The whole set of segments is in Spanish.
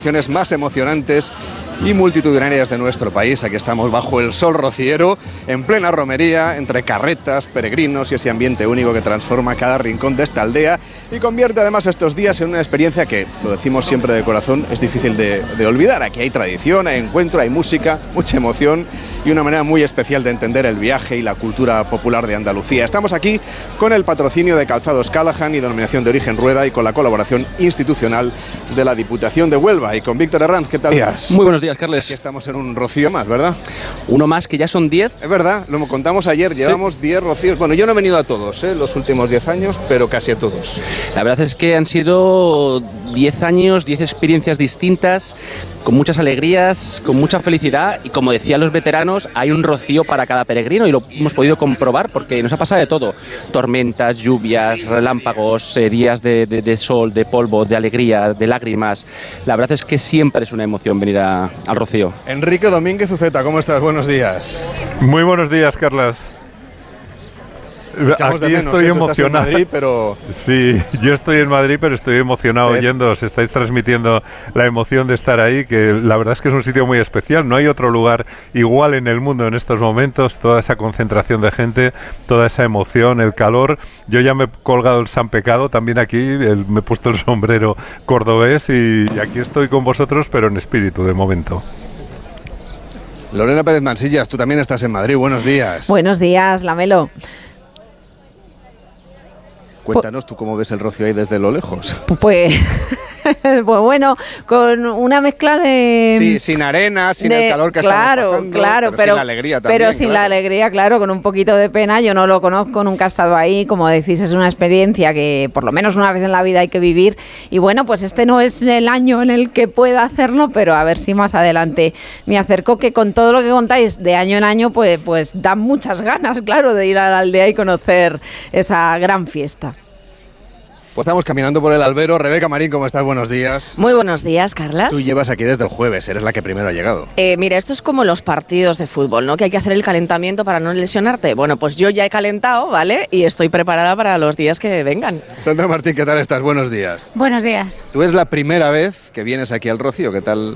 Más emocionantes y multitudinarias de nuestro país. Aquí estamos bajo el sol rociero, en plena romería, entre carretas, peregrinos y ese ambiente único que transforma cada rincón de esta aldea y convierte además estos días en una experiencia que, lo decimos siempre de corazón, es difícil de olvidar. Aquí hay tradición, hay encuentro, hay música, mucha emoción y una manera muy especial de entender el viaje y la cultura popular de Andalucía. Estamos aquí con el patrocinio de Calzados Callahan y Denominación de Origen Rueda y con la colaboración institucional de la Diputación de Huelva y con Víctor Herranz. ¿Qué tal? Muy buenos días, Carles. Aquí estamos en un rocío más, ¿verdad? Uno más, que ya son 10. Es verdad, lo contamos ayer, llevamos 10 rocíos. Bueno, yo no he venido a todos, los últimos 10 años, pero casi a todos. La verdad es que han sido 10 años, 10 experiencias distintas, con muchas alegrías, con mucha felicidad y, como decían los veteranos, hay un rocío para cada peregrino y lo hemos podido comprobar porque nos ha pasado de todo. Tormentas, lluvias, relámpagos, días de sol, de polvo, de alegría, de lágrimas. La verdad es que siempre es una emoción venir al rocío. Enrique Domínguez Uceta, ¿cómo estás? Buenos días. Muy buenos días, Carlas. Aquí estoy emocionado. Estás en Madrid, pero... Sí, yo estoy en Madrid, pero estoy emocionado oyéndoos. Estáis transmitiendo la emoción de estar ahí, que la verdad es que es un sitio muy especial. No hay otro lugar igual en el mundo en estos momentos. Toda esa concentración de gente, toda esa emoción, el calor. Yo ya me he colgado el San Pecado también aquí, me he puesto el sombrero cordobés y aquí estoy con vosotros, pero en espíritu de momento. Lorena Pérez Mansillas, tú también estás en Madrid. Buenos días. Buenos días, Lamelo. Cuéntanos tú cómo ves el rocío ahí desde lo lejos. Pues bueno, con una mezcla de... Sí, sin arena, sin el calor que estamos pasando, pero sin la alegría también. Pero sin la alegría, claro, con un poquito de pena. Yo no lo conozco, nunca he estado ahí. Como decís, es una experiencia que por lo menos una vez en la vida hay que vivir. Y bueno, pues este no es el año en el que pueda hacerlo, pero a ver si más adelante me acerco, que con todo lo que contáis de año en año, pues dan muchas ganas, claro, de ir a la aldea y conocer esa gran fiesta. Pues estamos caminando por el albero. Rebeca Marín, ¿cómo estás? Buenos días. Muy buenos días, Carlas. Tú llevas aquí desde el jueves, eres la que primero ha llegado. Mira, esto es como los partidos de fútbol, ¿no? Que hay que hacer el calentamiento para no lesionarte. Bueno, pues yo ya he calentado, ¿vale? Y estoy preparada para los días que vengan. Sandra Martín, ¿qué tal estás? Buenos días. Buenos días. Tú es la primera vez que vienes aquí al Rocío. ¿Qué tal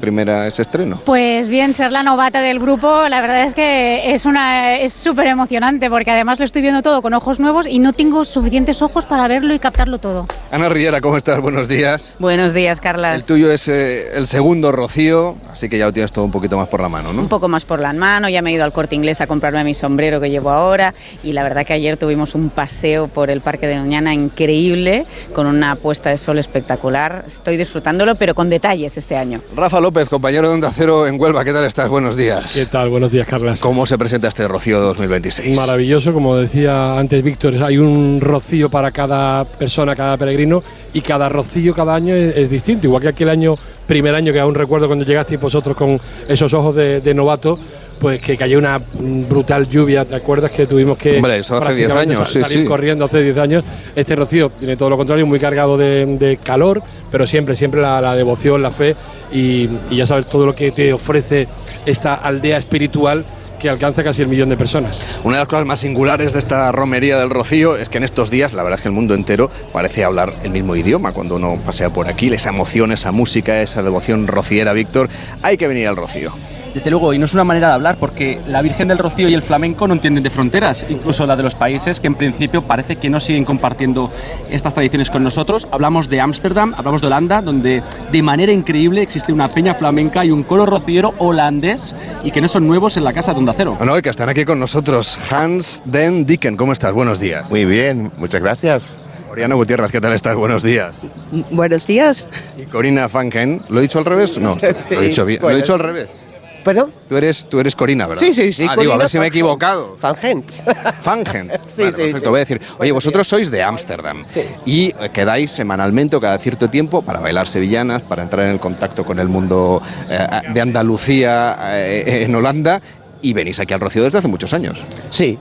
ese estreno? Pues bien, ser la novata del grupo, la verdad es que es súper emocionante, porque además lo estoy viendo todo con ojos nuevos y no tengo suficientes ojos para verlo y captarlo todo. Ana Riera, ¿cómo estás? Buenos días. Buenos días, Carlas. El tuyo es el segundo rocío, así que ya lo tienes todo un poquito más por la mano, ¿no? Un poco más por la mano, ya me he ido al Corte Inglés a comprarme mi sombrero que llevo ahora y la verdad que ayer tuvimos un paseo por el Parque de Doñana increíble, con una puesta de sol espectacular. Estoy disfrutándolo, pero con detalles este año. Rafa López, compañero de Onda Cero en Huelva, ¿qué tal estás? Buenos días. ¿Qué tal? Buenos días, Carlas. ¿Cómo se presenta este Rocío 2026? Maravilloso, como decía antes Víctor, hay un rocío para cada persona, cada peregrino, y cada rocío cada año es distinto, igual que aquel primer año que aún recuerdo cuando llegasteis vosotros con esos ojos de novato, pues que cayó una brutal lluvia. ¿Te acuerdas que tuvimos que... Hombre, eso hace 10 años, salir corriendo hace 10 años? Este rocío tiene todo lo contrario, muy cargado de calor, pero siempre la devoción, la fe y ya sabes todo lo que te ofrece esta aldea espiritual que alcanza casi 1 millón de personas. Una de las cosas más singulares de esta romería del Rocío es que en estos días, la verdad es que el mundo entero parece hablar el mismo idioma cuando uno pasea por aquí. Esa emoción, esa música, esa devoción rociera, Víctor, hay que venir al Rocío. Desde luego, y no es una manera de hablar, porque la Virgen del Rocío y el flamenco no entienden de fronteras, incluso la de los países que en principio parece que no siguen compartiendo estas tradiciones con nosotros. Hablamos de Ámsterdam, hablamos de Holanda, donde de manera increíble existe una peña flamenca y un coro rociero holandés y que no son nuevos en la casa de Onda Cero. Bueno, que están aquí con nosotros. Hans den Dicken, ¿cómo estás? Buenos días. Muy bien, muchas gracias. Oriana Gutiérrez, ¿qué tal estás? Buenos días. Buenos días. Y Corina Fangen, ¿lo he dicho al revés? No, sí, lo he dicho bien. Bueno. Lo he dicho al revés. ¿Perdón? Tú eres Corina, ¿verdad? Sí. Digo, a ver si me he equivocado. Fangent. Fangent. Sí, vale, perfecto. Voy a decir, oye, vosotros sois de Ámsterdam y quedáis semanalmente o cada cierto tiempo para bailar sevillanas, para entrar en el contacto con el mundo de Andalucía en Holanda, y venís aquí al Rocío desde hace muchos años. Sí,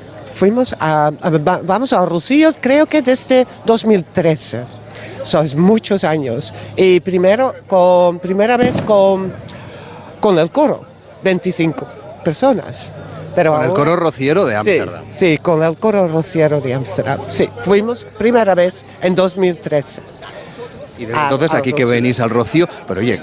vamos al Rocío creo que desde 2013. Son muchos años. Y primera vez con el coro, 25 personas. Pero con el coro rociero de Ámsterdam. Sí, con el coro rociero de Ámsterdam. Sí, fuimos primera vez en 2013. Y desde entonces aquí que venís al Rocío, pero oye,